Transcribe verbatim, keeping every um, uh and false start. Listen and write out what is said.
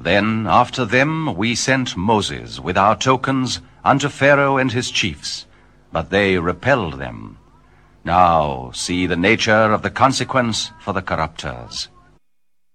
Then after them we sent Moses with our tokens unto Pharaoh and his chiefs, but they repelled them. Now see the nature of the consequence for the corrupters.